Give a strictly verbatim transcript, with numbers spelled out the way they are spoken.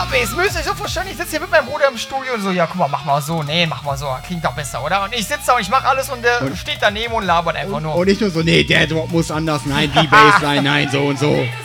aber es müsst euch so vorstellen, ich sitze hier mit meinem Bruder im Studio und so, ja, guck mal, mach mal so, nee, mach mal so, klingt doch besser, oder? Und ich sitze da und ich mach alles und der und, steht daneben und labert einfach und, nur. Und nicht nur so, nee, der Drop muss anders, nein, die Bassline, nein, so und so.